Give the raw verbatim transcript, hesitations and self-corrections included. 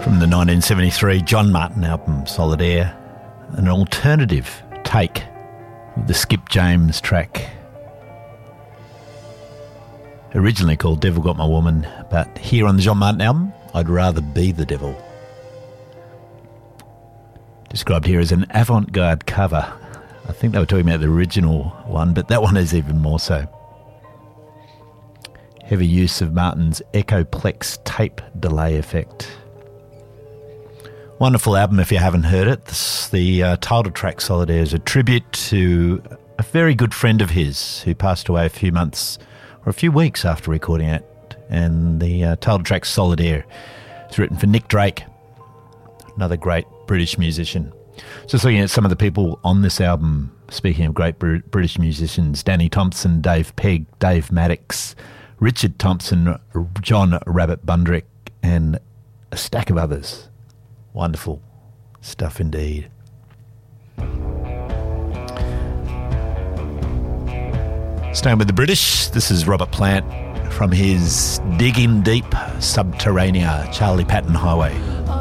From the nineteen seventy-three John Martin album Solitaire, an alternative take of the Skip James track, originally called Devil Got My Woman, but here on the John Martin album, I'd Rather Be the Devil. Described here as an avant-garde cover. I think they were talking about the original one, but that one is even more so. Heavy use of Martin's Echoplex tape delay effect. Wonderful album if you haven't heard it. This, the uh, title track Solitaire is a tribute to a very good friend of his who passed away a few months or a few weeks after recording it. And the uh, title track Solitaire is written for Nick Drake, another great British musician. Just looking at some of the people on this album, speaking of great Br- British musicians, Danny Thompson, Dave Pegg, Dave Maddox, Richard Thompson, John Rabbit Bundrick, and a stack of others. Wonderful stuff indeed. Staying with the British, this is Robert Plant from his Digging Deep Subterranea, Charlie Patton Highway.